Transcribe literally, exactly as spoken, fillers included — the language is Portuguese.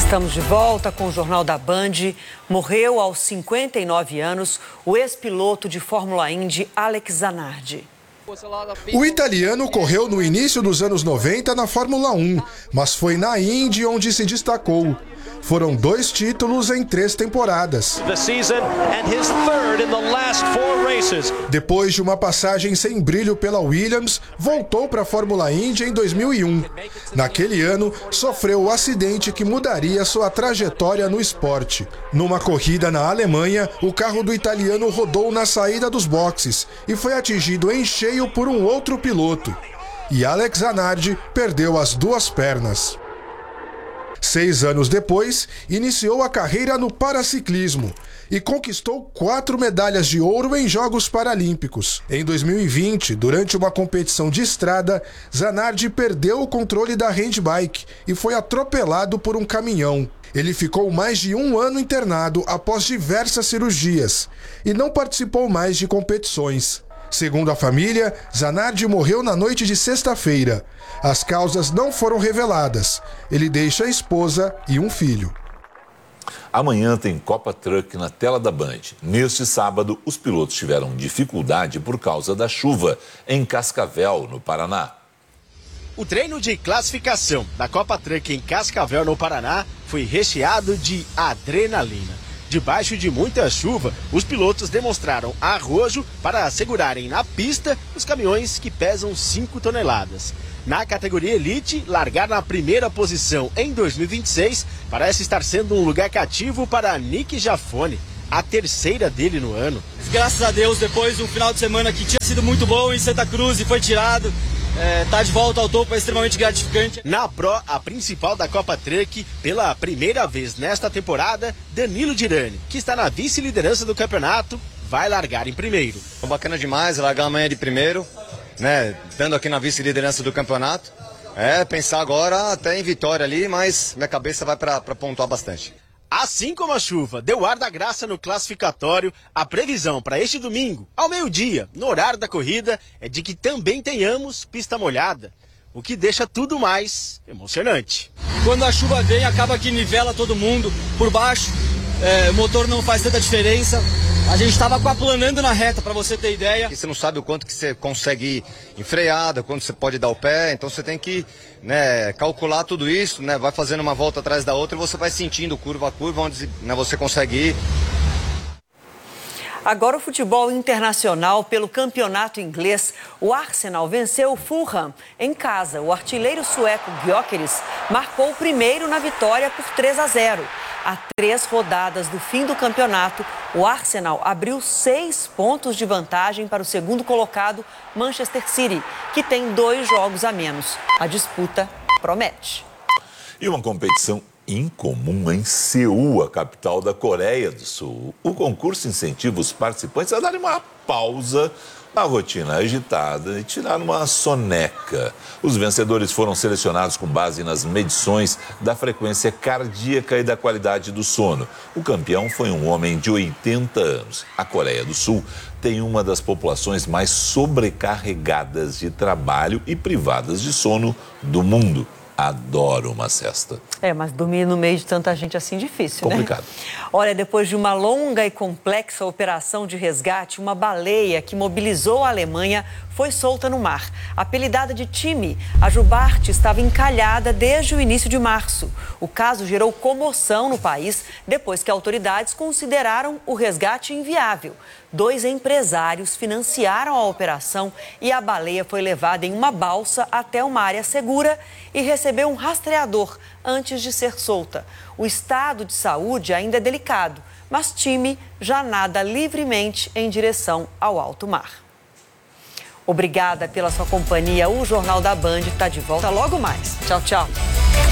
Estamos de volta com o Jornal da Band. Morreu aos cinquenta e nove anos o ex-piloto de Fórmula Indy, Alex Zanardi. O italiano correu no início dos anos noventa na Fórmula um, mas foi na Indy onde se destacou. Foram dois títulos em três temporadas. Depois de uma passagem sem brilho pela Williams, voltou para a Fórmula Indy em dois mil e um. Naquele ano, sofreu o acidente que mudaria sua trajetória no esporte. Numa corrida na Alemanha, o carro do italiano rodou na saída dos boxes e foi atingido em cheio por um outro piloto. E Alex Zanardi perdeu as duas pernas. Seis anos depois, iniciou a carreira no paraciclismo e conquistou quatro medalhas de ouro em Jogos Paralímpicos. Em dois mil e vinte, durante uma competição de estrada, Zanardi perdeu o controle da handbike e foi atropelado por um caminhão. Ele ficou mais de um ano internado após diversas cirurgias e não participou mais de competições. Segundo a família, Zanardi morreu na noite de sexta-feira. As causas não foram reveladas. Ele deixa a esposa e um filho. Amanhã tem Copa Truck na tela da Band. Neste sábado, os pilotos tiveram dificuldade por causa da chuva em Cascavel, no Paraná. O treino de classificação da Copa Truck em Cascavel, no Paraná, foi recheado de adrenalina. Debaixo de muita chuva, os pilotos demonstraram arrojo para segurarem na pista os caminhões que pesam cinco toneladas. Na categoria Elite, largar na primeira posição em dois mil e vinte e seis parece estar sendo um lugar cativo para Nick Jafone, a terceira dele no ano. Graças a Deus, depois de um final de semana que tinha sido muito bom em Santa Cruz e foi tirado, É, tá de volta ao topo, é extremamente gratificante. Na Pro, a principal da Copa Truck, pela primeira vez nesta temporada, Danilo Dirani, que está na vice-liderança do campeonato, vai largar em primeiro. Bacana demais, largar amanhã de primeiro, né, estando aqui na vice-liderança do campeonato. É, pensar agora até em vitória ali, mas minha cabeça vai para pontuar bastante. Assim como a chuva deu ar da graça no classificatório, a previsão para este domingo, ao meio-dia, no horário da corrida, é de que também tenhamos pista molhada, o que deixa tudo mais emocionante. Quando a chuva vem, acaba que nivela todo mundo por baixo, é, o motor não faz tanta diferença. A gente estava aquaplanando na reta, para você ter ideia. E você não sabe o quanto que você consegue ir em freada, quanto você pode dar o pé, então você tem que, né, calcular tudo isso, né, vai fazendo uma volta atrás da outra e você vai sentindo curva a curva onde, né, você consegue ir. Agora o futebol internacional pelo campeonato inglês. O Arsenal venceu o Fulham em casa. O artilheiro sueco Gyökeres marcou o primeiro na vitória por três a zero. A três rodadas do fim do campeonato, o Arsenal abriu seis pontos de vantagem para o segundo colocado, Manchester City, que tem dois jogos a menos. A disputa promete. E uma competição incomum em Seul, a capital da Coreia do Sul. O concurso incentiva os participantes a darem uma pausa na rotina agitada e tirar uma soneca. Os vencedores foram selecionados com base nas medições da frequência cardíaca e da qualidade do sono. O campeão foi um homem de oitenta anos. A Coreia do Sul tem uma das populações mais sobrecarregadas de trabalho e privadas de sono do mundo. Adoro uma cesta. É, mas dormir no meio de tanta gente assim é difícil, complicado, né? Olha, depois de uma longa e complexa operação de resgate, uma baleia que mobilizou a Alemanha foi solta no mar. Apelidada de Timmy, a jubarte estava encalhada desde o início de março. O caso gerou comoção no país depois que autoridades consideraram o resgate inviável. Dois empresários financiaram a operação e a baleia foi levada em uma balsa até uma área segura e recebeu um rastreador antes de ser solta. O estado de saúde ainda é delicado, mas Timmy já nada livremente em direção ao alto mar. Obrigada pela sua companhia. O Jornal da Band está de volta logo mais. Tchau, tchau.